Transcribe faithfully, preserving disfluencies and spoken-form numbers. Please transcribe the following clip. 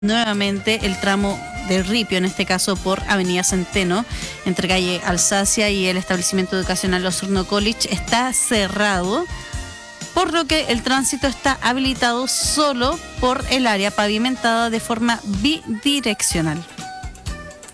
nuevamente el tramo de Ripio, en este caso por Avenida Centeno, entre calle Alsacia y el establecimiento educacional Osorno College, está cerrado, por lo que el tránsito está habilitado solo por el área pavimentada de forma bidireccional.